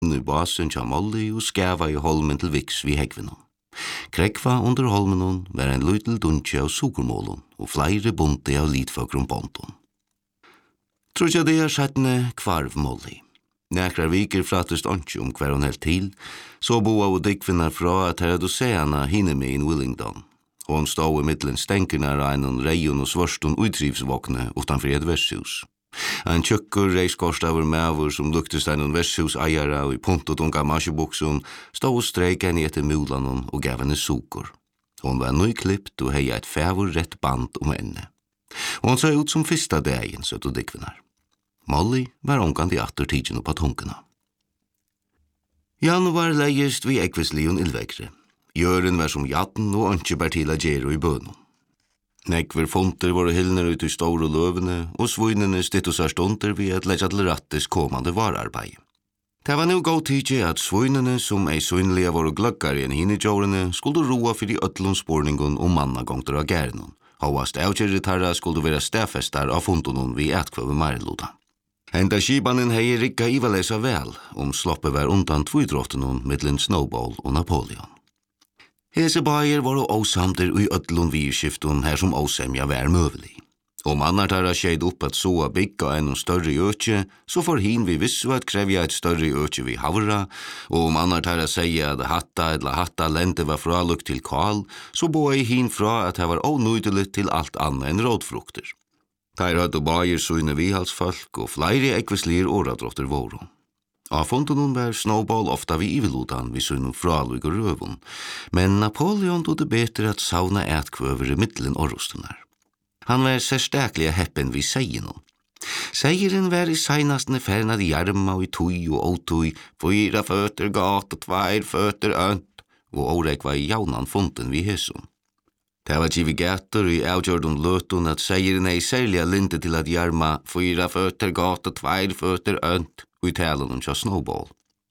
i basen tja Molly og skæva i holmen til viks vi hegvinon. Krekva under holmenon var en lytel duntje av sukermålon og flere bunte av litføkron bonton. Trutja det sjettene kvarv Molly. Nekrar viker frattest åndsje hver hon helt til, så boa og dikvinnar fra at her doseana hinne med in Willingdon. Hon stod i middelen stenkerna regnen reion og svarstun utrivsvåkne utanfor et vershus. En tjøkkur reiskorstaver mæver som luktest en vershus eiara og i puntot unga marsjebuksun stod og streik henne etter mulanon og gav henne sukur. Hon var nøyklippt og heia et fævur rett band henne. Hon så ut som fyrsta dagen, søtt og dikvinnar. Molly var omgant i atter tidsen på tunkena. Januar leist vi ekvislion ildvekre. Jøren var som jatten og ønske bær til a gjero i bønnen. Nekver fonter var hyllner ut i store løvene, og svunnene stittos er stunder vi at leggja til rattes kommande vararbeid. Det var nu god tidje at svunnene som ei svinnlige var gløggare enn hinne jordene skulle roa for i ötlun spårningon og mannagongter av gærnon. Hovast avkjerritarra skulle være stafestar av fundonon vi etkvøve marloda. Enda skibanen hei rikka ivalesa vel, sloppe var undan tvidrottenon middelen Snowball og Napoleon. Hese bajer var åsamter i ötlun virskifton her som åsemja var møvelig. Om annartara skeid upp at soa bygga en større økje, så får hin vi vissu at krevja et større økje vi havra, og om annartara seia at hatta lente var fralukt til kal, så boi hin fra at det var onøydelig til alt annet enn rådfrukter. Der hadde bajer søyne vihalsfolk og flere ekvislir åradrotter våro. Av fondonon var Snowball ofta vi ivelodan vi søyne fralug og røvun, men Napoleon dode betre at sauna etkvøver i middelen orrostunar. Han var særstaklega heppen vi seigenon. Seigeren var i seinastne fernad i jarma og i tui og åtui, 4 føtter gat og 2 føtter ønt, og årek var i jaunan fonden vi hesson. Det var givet gater i avgjordun løtun at seigeren ei særliga linde til at jarma 4 føtter gat og 2 føtter ønt, og i talen tja Snowball.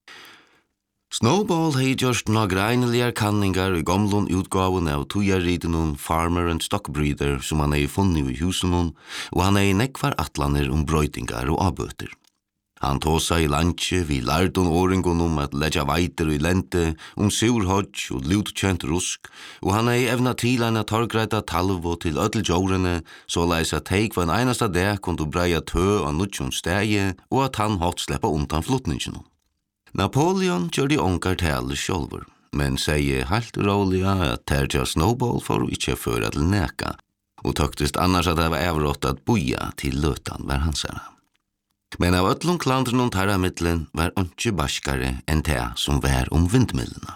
Snowball hei gjørst nagreineligar kanningar i gamlun utgavun av tujarridenon Farmer and Stockbreeder som han hei funnet i husenon, og han hei nekvar atlaner brøytingar og avbøter. Han tåsa i landje vi lardun åringon at leggja veiter i lente, surhodj og lutkjent rusk, og han hei evna til en torgreita talvo til ødeljårene, så leis at teik var en einasta dag kundu breia tø av nutjun stegi, og at han hatt sleppa undan flutningenon. Napoleon gjør ongar taler sjolver, men sier helt råliga at terja Snowball for ikkje føra til neka, og tøktist annars at det var avrått at boja til løtan var hansara. Men av ötlun klandren tarra middelen var ikke barskare enn det som var vindmillena.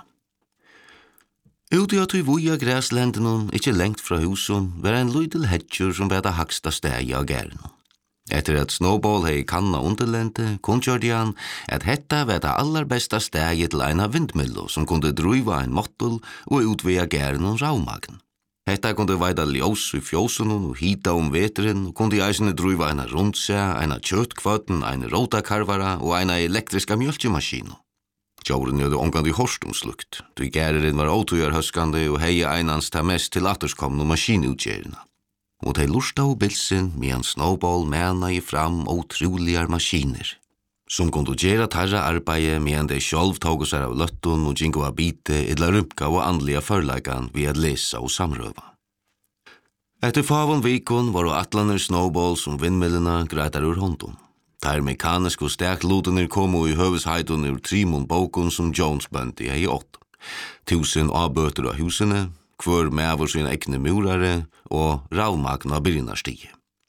Uti at vi voja græslendenon, ikkje lengt fra husen, var en lydel hedger som var det haksta stegi av gærenon. Etter at Snowball hei kanna underlente, kunngjørde han at hetta var det aller besta stegi til en av vindmillo som kunde druiva en mottel og utvea gærenon ravmagn. Hetta kunde veida ljós i fjósunon og hita veteren, og kunde eisene druiva en rundsea, en kjøtkvøtten, en rotakarvara og en elektriska mjölkjemaskino. Jorden gjorde omgand i horstumslukt, du gæreren var åtugjarhøskande og heia einans ta mest til atterskomne maskinutgjerina. Og de lusta og bilsen medan Snowball mena i fram otroligar maskiner, som kunde gjera tarra arbeid medan de sjolv tog seg av løttun og gingo av bite edla rymka og andliga førlagan vi at lesa og samrøva. Etter favon vikon var og atlaner Snowball som vindmillena greitar ur håndun. Der mekanisk og steklutener komo i høvesheidun ur trimon bokon som Jones bøndi hei 8. 1000 avbøter av husene, kvør mevor sin ekne murare og ravmagna byrjinarstige.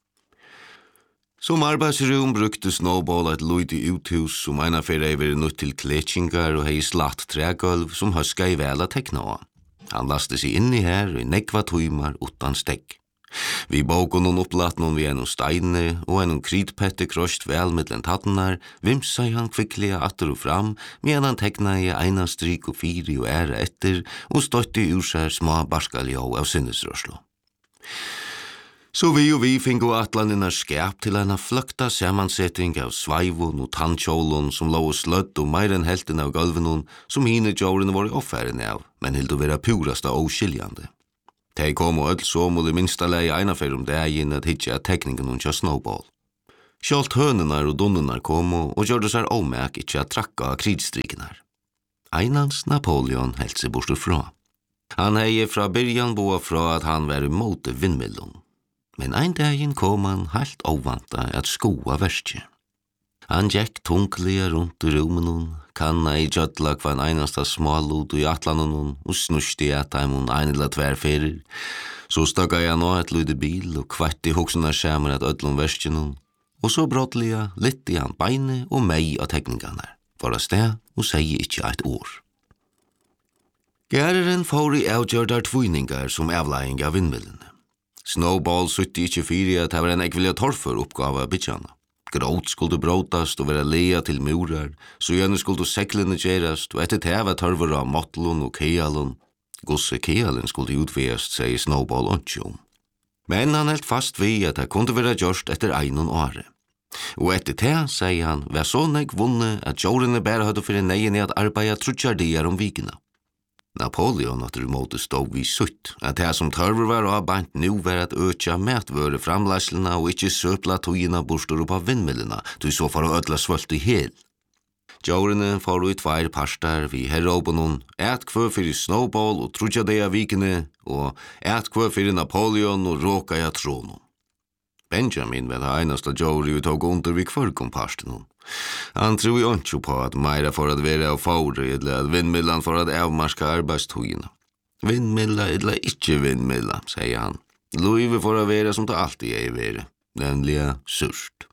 Som arbeidsrum brukte Snowball et lydig uthus som eina fyrir eiver nutt til kletsingar og hei slatt tregulv som høska i vela tekna av. Han laste seg inn i her i nekva tøymar utan stegg. Vi bókon hon upplatt nån vi en steine og en kritpette krost vel mittlen tattenar, vimsa han kvikkliga atter og fram, medan han tekna i eina strik og 4 og ære etter, og støtti ur seg små barskaljå av sinnesrørslo. Så vi fingo atlaninnar skap til en fløkta samansetting av sveivun og tannkjålun som lå slødd og meir enn helten av gulvenon som hine djåren var i offæren av, men hildu vera purasta óskiljande. De kom og öll som og det minsta lei eina fyrir dagen at hitja tekningen hun tja Snowball. Sjalt hønenar og donnenar komo og gjorde seg omæk ikkje at trakka av krigsstrikenar. Einans Napoleon helt seg bort fra. Han hei fra byrjan boa fra at han var imot vindmillon. Men ein dagen kom han helt ovanta at skoa verskje. Han gikk tunglige rundt I rummen, kanna I gjødla hva en einasta smalud I atlanen og snusti at han ein eller tverferir. Så stakka jeg nå et lyde bil og kvart I hoksuna skjermer at ødlom verskjen og så brottliga litt I han beine og mei av tekningarna, for a sted og sier ikkje eit år. Gæreren får I avgjørdar tvuiningar som avlegging av vindmillene. Snowball sutti ikkje fyri at det var en ekvilja torfer oppgave av bytjana. Gråt skulle bråtast og være lea til murar, så gjerne skulle seklene gjerast, og etter teva torver av motlun og kealun. Gosse kealen skulle utveast, sier Snowball ontjom. Men han helt fast vi at det kunne være gjørst etter einon åre. Og etter det, sier han, var så nek vunne at jordene bare hadde fyrir neien I at arbeida trutjardier om vikina. Napoleon at måte stod vi sutt, at det som tørver var avbant nu var at øtja metvøre framleislena og ikkje søpla togina borstor upp av vindmillena, du så for å ødla svølt I hel. Jordene får ut 2 parstar vi herrobonon, et kvø fyrir Snowball og trutjardier vikene, og et kvø fyrir Napoleon og råka I tronon. Benjamin var det einasta Jory vi tog under vid kvarkomparsten. Han tror jo ikke på at meira for at være av fåre, eller at vindmillan for at avmarska arbeidstogina. Vindmilla eller ikkje vindmilla, sier han. Loive for å være som det alltid være, nemlig surt.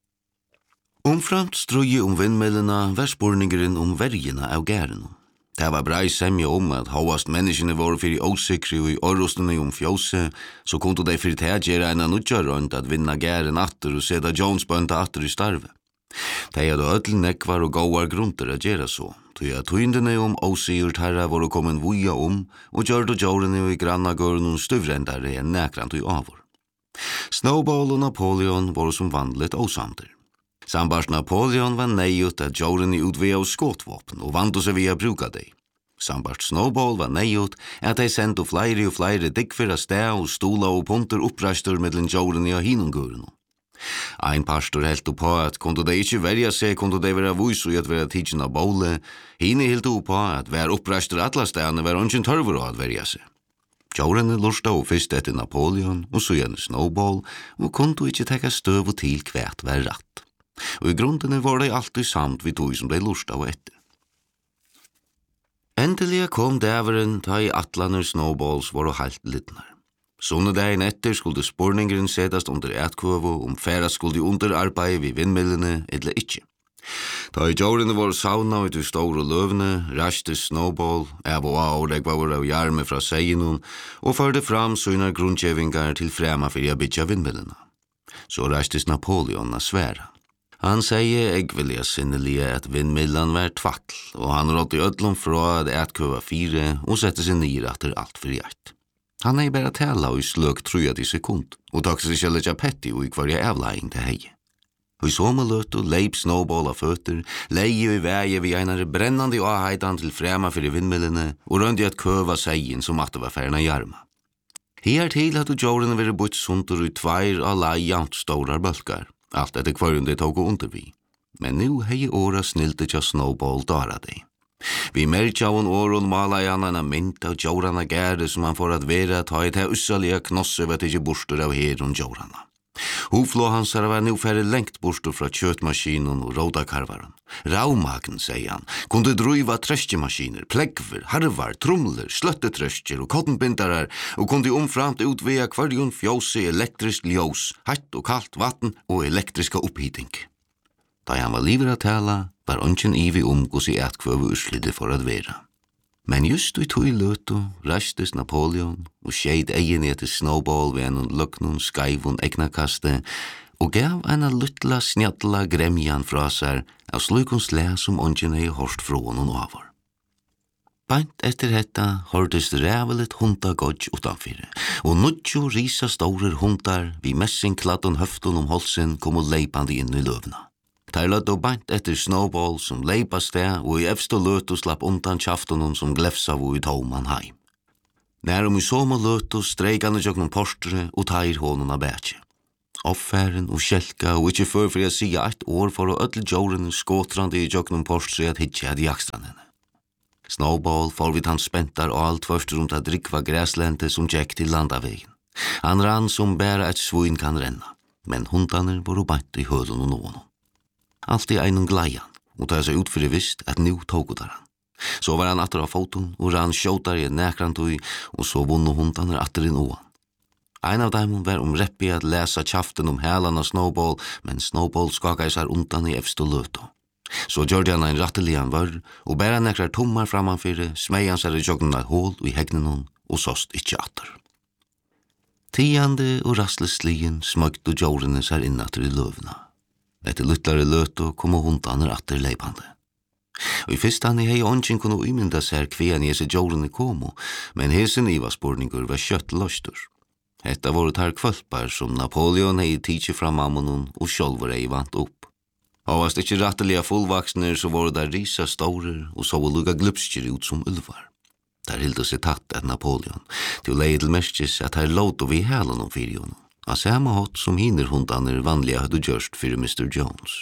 Omframt strøye vindmillene var spurningeren vergene av gæren. Det var brei semje at hovast menneskene var fyrir åsikri og I orrostene fjose, så kunne de fyrir tegjere en nudja rundt at vinna gæren atter og seta Jones-bønta atter I starve. De hadde ødel nekvar og gåar grunter at gjera så, tog at tøyndene åsigjurt herra var kommen vuja og gjørde jordene I grannagøren stuvrendare enn nekrant I avur. Snowball og Napoleon var som vandlet åsamter. Sambars Napoleon var nejut at jorden I utvea av skåtvåpen og vant seg via bruka dei. Sambars Snowball var nejut at de sendte flere og flere dikkfyr av sted og stola og punter opprastur mellom jorden I hinunguren. Ein pastor helt på at kunde de ikkje verja seg, kunde de være vus og at være tidsen av båle. Hine helt på at vær opprastur atla stedene var ungen tørver å verja seg. Jorden lusta og fyrst etter Napoleon og så gjerne Snowball og kunde ikkje tekka støv og til kvært vær ratt. Og I grunden var de alltid samt vid tog som de lusta og etter. Endelig kom dæveren ta I atlaner Snowballs var og halt littnar. Sunnedagen etter skulle spurningeren setast under etkvøvo færa skulle under arbeid vid vindmillene eller ikkje. Da I jordene var sauna ut I store løvene, raste Snowball, av og avregvar av hjarme fra seien og førde fram søgnar grunnkjevingar til frema fyrir a bytja vindmillene. Så rastes Napoleon a sværa. Han sier vilja sinnelige at vindmillan var tvattl, og han rådde I ødlom fra at etkøva 4 og sette seg nir etter alt for hjert. Han bare tala og I sløk 30 sekund, og takk seg kjellet ja petti og I kvarja avlegging til hei. Og I sommerløt og leip Snowball av føtter, leie I veie vi einare brennande avheidan til frema fyrir vindmillene, og røndi at køva seien som at det var færna jarma. Her til hadde jordene vært bort sunter I 2 av lai jant storar bølgar, alt etter kvarjun de tog under vi. Men nu hei åra snilte tja Snowball dara dei. Vi merkja av åron mala I annan mynd av jordana gære som han får at være ta I det ussalige knosse vet ikkje borstur av heron jordana. Hoflå hans var nu færre lengt borstur fra kjøtmaskinen og rådakarvaren. Raumagen, sier han, kunde druiva trøstjemaskiner, pleggver, harvar, trumler, sløttetrøstjer og kottenbindarar og kunde omframt utvea kvarjon fjose elektrisk ljós, hatt og kaldt vatten og elektriska opphiting. Da han var liver at tala, var ønsken ivi gos I etkvøve uslide for at vera. Men just I tog løtu rastes Napoleon og skeid egen etter Snowball ved en løknun skaivun egnakaste og gav en luttla snjattla gremjan fra seg av slukons le som ønsken I hårst från og avvar. Bant etter hetta hørtes rævelet hundagodj utanfyrir, og nudjo risa store hundar vi messingkladdon høftun holsen kom og leipandi inn I løvna. Der lød og bant etter Snowball som leipa sted og I efst og løt og slapp undan kjaftonon som glefsa vo I tåman heim. Nærum I som og løt og streikane tjøknon porstre og tair hånden av bætje. Offæren og skjelka og ikkje før for å si et år for å ødel djåren skåtrande i jøknum porstri at hitje hadde jakstran henne. Snowball får vid hans spentar og alt først rundt at drikva græslente som gikk til landavegen. Han rann som bæra et svin kan renna, men hundaner var bant i hølen og nån. Alt i einun gleian, og ta seg ut for visst at nu tågudar han. Så var han atter av foton og rann skjåtar i en nekrantui, og så vunno hundaner atter i nån. Ein av dem var reppi at lesa kjaften hælan av Snowball, men Snowball skaka seg undan i efstu løto. Så gjorde han en rattelian vörr, og bæra nekrar tommar framanfyrir, smei han seg i jognen av hål i hegnenon, og sost ikkje atter. Tiande og rastlesslien smøgte djårene seg innatter i løvna. Etter lyttlare løto kom hundaner atter leipande. Og i fyrst han hei ongen kunne umynda seg kvean i ese djårene komo, men hesen ivasporningur var kjøtt løstur. Hetta voru tar kvölpar som Napoleon hei tidsi fram ammonon og sjolvor hei vant opp. Havast ikkje ratteliga fullvaksner så voru der risa staurer og så lukka glupskir ut som ulvar. Der hildu seg tatt at Napoleon, til leie til merskis at her låto vi hælan om fyrir honom, av samme hatt som hiner hundaner vanliga hadde gjørst fyrir Mr. Jones.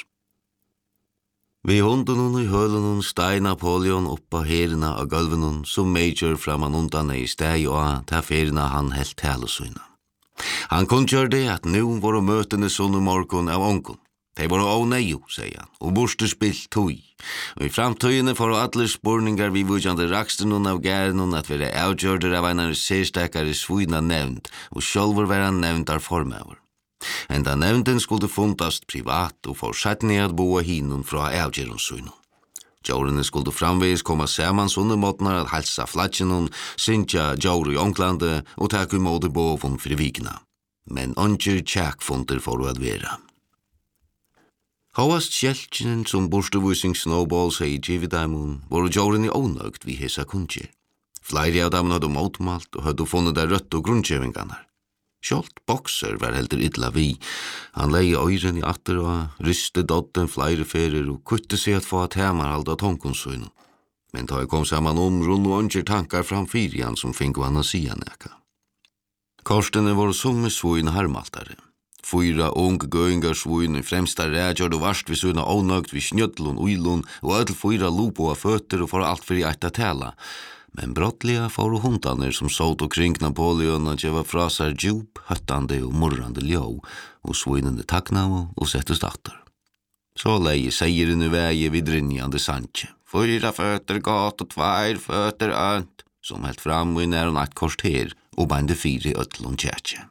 Vi hundunon i hølunon steg Napoleon oppa herina av gulvenon som Major framan undan i steg og ta ferina han helt talusøyna. Han kunnkjør det at nu var møtene sånne morgon av onkon. De var åneio, sier han, og borste spilt tøy. Og i framtøyene får alle spurningar vi vujande rakstenon av gærenon at være avgjørder av einar sérstakare svina nevnt, og sjálfur være nevnt av formøver. Enda nevnden skulle fundast privat og fortsattni at boa hinon fra avgjøronssynon. Djårene skulle framvegis koma saman sånne måtnar at halsa flatjenon, syntja djåre i omklande og takk imot bovon fri vikna. Men onger tjekkfunder for å vera. Havast skjelkjen som borstevusing Snowball seg i gividaimun, var djåren i ånøgt vi hesa kunnskjer. Flere av dem hadde motmalt og hadde funnet der rødt og grunnkjevinganar. Sjolt Boxer var heldur illa vi. Han leie øyren i atter og ryste dodden flere ferir og kutte seg at få at hemar halda tonkonsøyno. Men da jeg kom saman rundt og ønsker tankar framfyr i han som finko han å sia neka. Korstene var som med svoin harmaltare. Fyra ung gøyngar svoin i fremsta rædjord og varst vi søyna ånøgt vi snjödlun, uilun og öll fyra lupo av føtter og for alt fyrir eit at tala. Men brottliga får hundaner som såt og kring Napoleon og djeva fra seg djup, høttande og morrande ljå, og svoinende takna og settest atter. Så leie seieren i veie vid rinjande sandje. 4 føtter gat og 2 føtter ønt, som helt fram i nær og nattkort her, og bande 4 øtlån tjetje.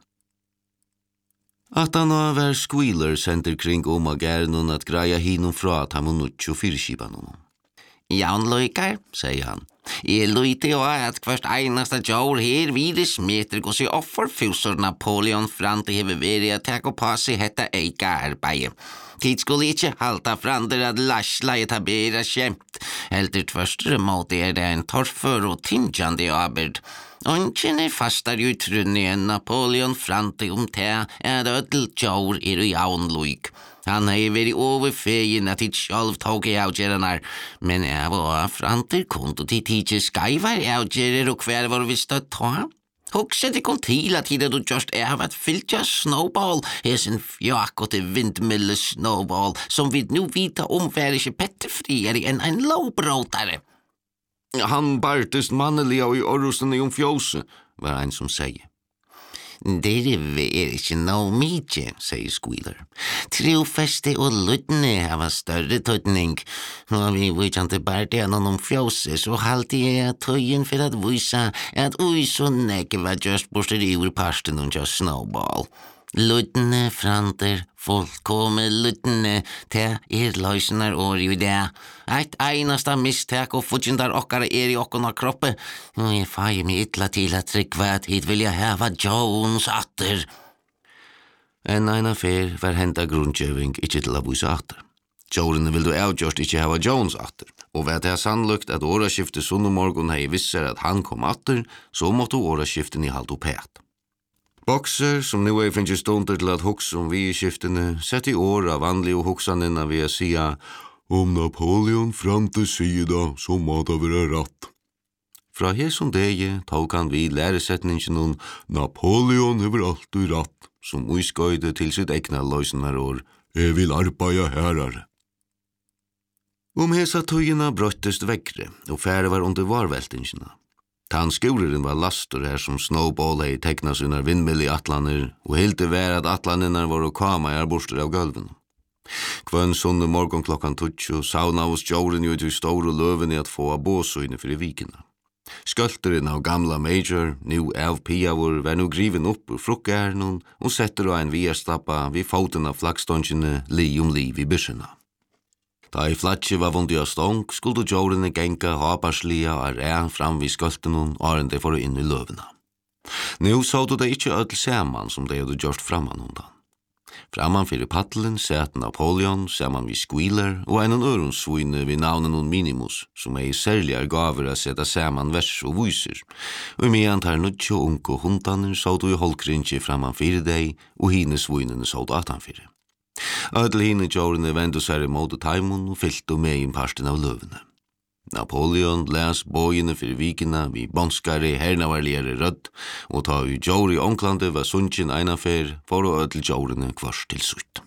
At han var Squealer sender kring av gærenon at greia hinom fra at han må nuttjo fyrskipanon. Jan Løykar, sier han. Jeg løyte jo at hverst einasta djår her vire smeter gos i offerfusor Napoleon frant i hever veri at takk og pass i hetta eika arbeid. Tid skulle ikkje halta frander at lasla i tabera kjemt. Heldur tverstre måte det en torfør og tingjande aberd. Ongen fastar jo trunni enn Napoleon frant i te at ødel djår i jaunluik. Han hei veri overfegin at hit sjálv tók i avgjerranar, men jeg var frantir kundu til tidsi skaivar avgjerrar og hver var visst at ta. Hugsa det kom til at hit du just at fylgja Snowball, hesen fjakote vindmille Snowball, som vi nu vita var ikkje petterfriare enn ein lovbråtare. Han bartest manneliga i orrusen i fjose, var ein som sier. Det er ikke noe mykje, sier Squealer. Trofeste og luttene har større tøtning. Når vi vujante bare noen fjose, så halte jeg tøyen for at vise at så nekke var just borster i parsten og just Snowball. Luttene franter, fullkomme luttene, til løsner år i det. Et einasta mistak og futjendar okkara i okkona kroppe. Jeg feier meg ytla til at tryggva at hit vil jeg heva Jones atter. En eina fer var henta grunnkjøving ikkje til å vise atter. Djårene vil du avgjørst ikkje heva Jones atter. Og ved det sannlukt at åraskiftet sunnomorgon hei visser at han kom atter, så måtte åraskiften i halt opet. Boxer, som nu finnes stunder til at hugsa vi i skiftene, sett i år av vanlig og hugsanina ved å sia om Napoleon fram til sida, så må det være ratt. Fra her som dege tok han vi læresetningen om Napoleon hever alltid ratt. som uskøyde til sitt egna løsnerår, «Jeg vil arbeida herare». Hesa tøyina brøttest vekkre, og fære var under varveltingina. Tannskureren var lastur her som Snowball hei tekna sina vindmill i atlaner, og hildi vær at atlaninnar var å kama i bostur av gulven. Kvønn sunne morgon klokkan 20 sauna hos Joren ut i store løven i at få av båsøyne fyrir vikina. Skølteren av gamla Major, nu avpiavur, var nu griven opp ur frukkærnun og setter av en viastappa vid foten av flaggståndjene li liv i byrsina. Da i flatje var vundi av stång, skulle Jorene genka haparslia og ræn fram vid skøltenun og arende for inn i løvena. Nu så du det ikkje ødel saman som de hadde gjort framan undan. Framan fyrir paddelen sett Napoleon, saman vid Squealer og en öronsvøyne vid navnen Minimus, som i særlig gaver a setta saman vers og vyser, og medan tar nødtjo unko hundaner så du i holkrinje framan fyrir deg, og hine svøynene så du atan fyrir. Ødel hine Jorene vendu seg i måte taimon og fyllt med i parsten av løvene. Napoleon les bøyene fyrir vikina vi bonskare hernavarligere rødd, og ta i Jori omklande var sunnkjen einafer for å ødel Jorene kvars til sutt.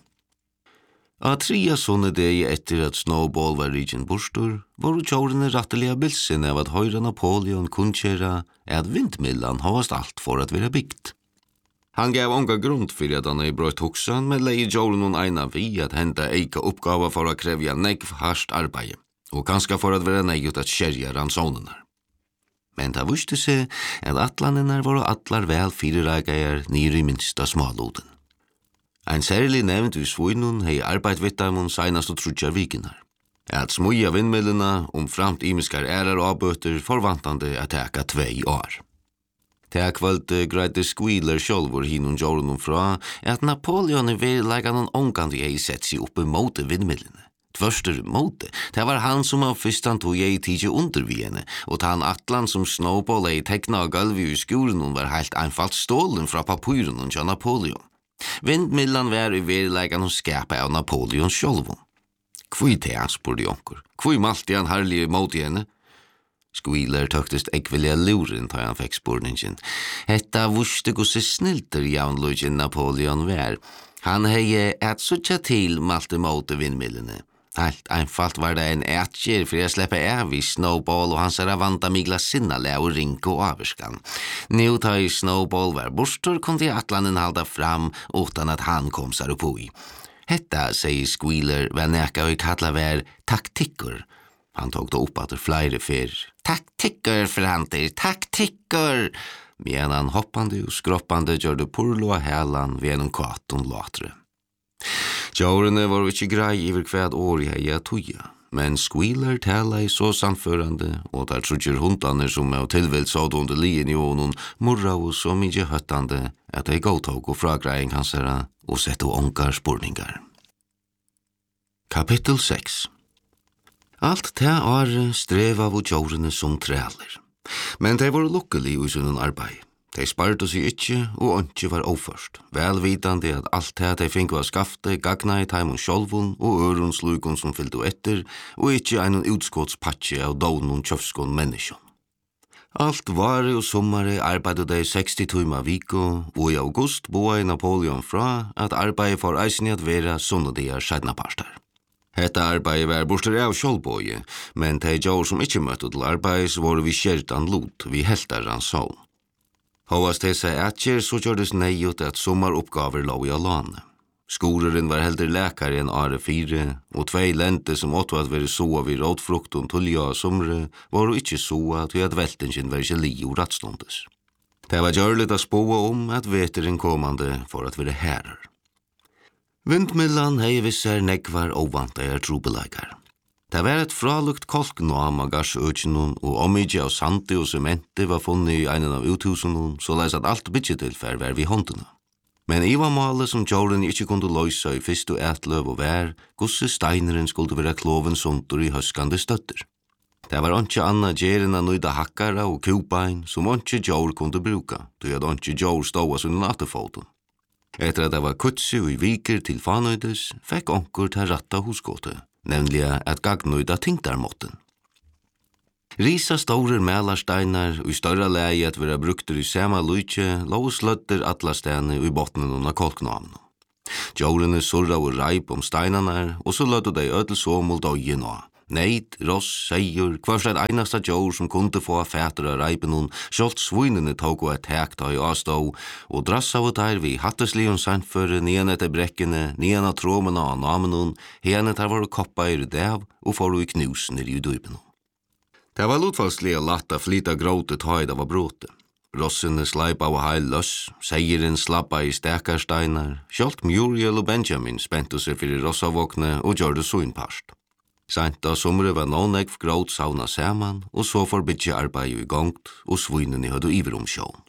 A tria sånne deg etter at Snowball var rigen borstor, var Jorene rattelige bilsen av at høyre Napoleon kunnkjera at vindmillan havast alt for at være bygd. Han gav onga grund fyrir at han ei brøtt hoksan, men leie Jorene eina vi at henta eika oppgava for å krevja negv harsht arbeid, og kanskje for at være nøyut at skjerja ransonenar. Men det viste seg at atlaninnar var atlar vel fyrirreikar nyr i minsta småloden. Ein særlig nevnt vid svøynun hei arbeid vittamon seinast og trudjar vikinar. At smuja vindmillina framt imiskar ærar avbøter forvantande at teka 2 år. Det kvölde greide Squealer sjálvur hinun Jorunum fra at Napoleon i verilegan ongandi hei sett seg oppe mot vindmillene. Tvørster måte, det var han som av fyrstan tog jeg tidsi under vi henne, og ta han atlan som Snowball ei tekna av gulvi i skuren var heilt einfalt stålen fra papyren og Napoleon. Vindmillan var i verilegan og skapa av Napoleon sjálvun. Kvui te han spurði onkur, kvui malti han herlig mot henne? Squealer tøktist ekvelia luren ta han fekk spurningen. Hetta vuste gosse snilter javnlugin Napoleon var. Han hei et suttja til malte mot vindmillene. Helt einfalt var det en ætjer for jeg sleppa av i Snowball og hans vanta migla sinnale og rinke og averskan. Nu ta i Snowball var borstor kunde atlanen halda fram utan at han kom seg opp i. Hetta, sier Squealer, var neka og kalla var taktikker. Han tog det opp at flere fyr. Taktikker, Franter, taktikker! Men han hoppande og skroppande gjør det purlo av helan ved en katon latre. Jorene var ikke grei iver hver år i heia tuja, men Squealer tala i så samførande, og der trudger hundane som er tilvilt såd under lien i ånen, morra og så mykje høttande, at de godtog og fragreing hans herra, og sette ongar spurningar. Kapittel 6. Alt det streva av Jorene som træler. Men de var lukkelig i sin arbeid. De sparte seg ikkje, og ikke var oførst, velvitande at alt det de fikk var skafte, gagna i taimon sjolvun og øronslukon som fyllte etter, og ikkje ein utskottspatje av dånen kjøfskon menneskjon. Alt vare og sommare arbeidde de 60 timer viko, og i august boa Napoleon fra at arbeidet for eisen at vera sunnodier skednaparstar. Hetta arbeidet var borster av sjolvbøye, men de gjør som ikkje møtte til arbeids var vi kjertan lot, vi heltar ranson. Hovast hesa ætjer så gjørdes neiut at sommaroppgaver lå i alane. Skoreren var heldur läkare enn are 4, og 2 lente som åtto at være soa vid rådfrukten tulja og somre, var og ikkje soa til at veltingen var ikkje li og rattstundes. Det var gjørligt å spåa at veteren kommande for at være herrer. Vindmillan hei visser negvar ovantager trobelagar. Det var et fralukt kolknåam av garsøkjennom, og omidje av sante og semente var funnet i einen av uthusennom, så leis at alt bytjetilfær var vi håndene. Men i var malet som Joren ikkje kunde løysa i fyrst og ætløv og vær, gosse steineren skulle være kloven sunter i høskande støtter. Det var ikke anna gjerina nøyda hakkara og kubein som ikke Jor kunde bruka, då at ikke Jor ståa sin nattefoten. Etter at det var kutsi og i viker til fanøydes, fikk onkur til ratta hosgåte, nemlig at gagnøyda tingdarmåten. Risa stórir melarsteinar og i større leie at vera brukter i sama lujtje, lov sløtter atlastene i bottenen av kolknamene. Djårene surra og reip steinarna og så lødde de ødel så mot øyen og. Neit, ross, seier, hver einasta djår som kunde få fæter av reipen sjålt svinene tog og et hekta i avstå, og drassa av der vi hatteslion sandføre, nian etter brekkene, nian av tråmene av namen hene der var koppa i dev, og for i knusene i døypen. Det var lutfalslig latt å flyta gråtet høy det var bråte. Rossene sleipa av heil løss, seieren slappa i stekarsteinar, sjålt Muriel og Benjamin spente seg fyrir rossavåkne og gjør det så innpast. Sent av somre var noen ekv gråt sauna saman, og så får bytje arbeid i gongt, og svinene hadde iveromsjån.